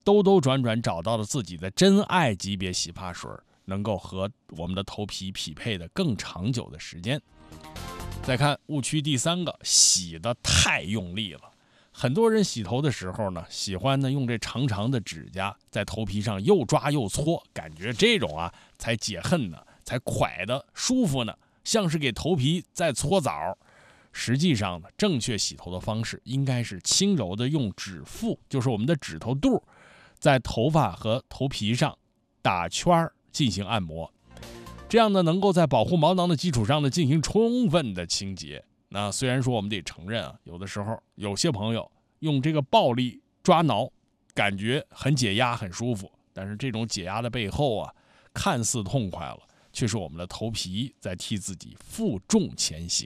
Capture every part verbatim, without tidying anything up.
兜兜转转找到了自己的真爱级别洗发水，能够和我们的头皮匹配的更长久的时间。再看误区第三个，洗得太用力了。很多人洗头的时候呢，喜欢呢用这长长的指甲在头皮上又抓又搓，感觉这种啊才解恨呢，才快的舒服呢，像是给头皮在搓澡。实际上呢，正确洗头的方式应该是轻柔的用指腹，就是我们的指头肚，在头发和头皮上打圈进行按摩，这样呢能够在保护毛囊的基础上呢进行充分的清洁。那虽然说我们得承认啊，有的时候有些朋友用这个暴力抓挠，感觉很解压很舒服，但是这种解压的背后啊，看似痛快了，却是我们的头皮在替自己负重前行。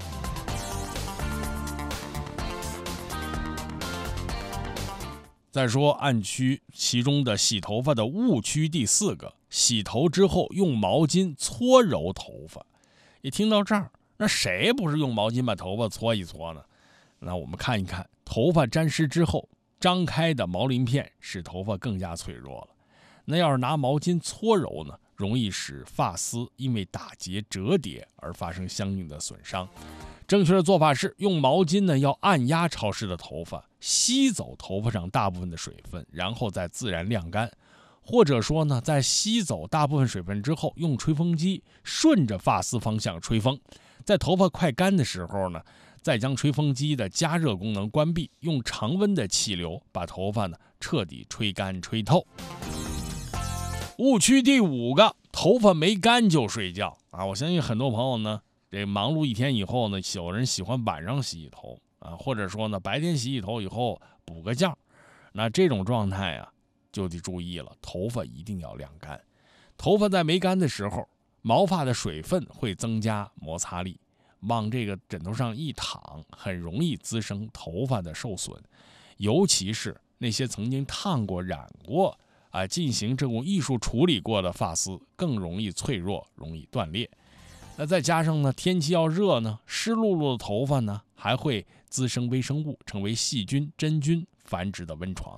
再说暗区其中的洗头发的误区第四个，洗头之后用毛巾搓揉头发。一听到这儿，那谁不是用毛巾把头发搓一搓呢？那我们看一看，头发沾湿之后张开的毛鳞片使头发更加脆弱了。那要是拿毛巾搓揉呢，容易使发丝因为打结折叠而发生相应的损伤。正确的做法是用毛巾呢要按压潮湿的头发，吸走头发上大部分的水分，然后再自然晾干。或者说呢，在吸走大部分水分之后，用吹风机顺着发丝方向吹风，在头发快干的时候呢，再将吹风机的加热功能关闭，用常温的气流把头发呢彻底吹干吹透。误区第五个，头发没干就睡觉啊！我相信很多朋友呢，这忙碌一天以后呢，有人喜欢晚上洗洗头啊，或者说呢，白天洗洗头以后补个觉。那这种状态啊，就得注意了，头发一定要晾干。头发在没干的时候，毛发的水分会增加摩擦力，往这个枕头上一躺，很容易滋生头发的受损，尤其是那些曾经烫过、染过啊，进行这种艺术处理过的发丝，更容易脆弱，容易断裂。那再加上呢，天气要热呢，湿漉漉的头发呢，还会滋生微生物，成为细菌、真菌繁殖的温床。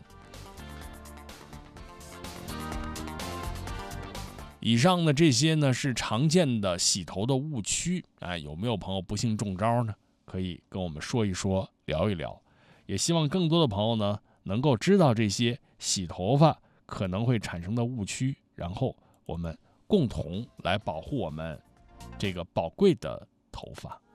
以上的这些呢是常见的洗头的误区，哎，有没有朋友不幸中招呢？可以跟我们说一说，聊一聊。也希望更多的朋友呢能够知道这些洗头发可能会产生的误区，然后我们共同来保护我们这个宝贵的头发。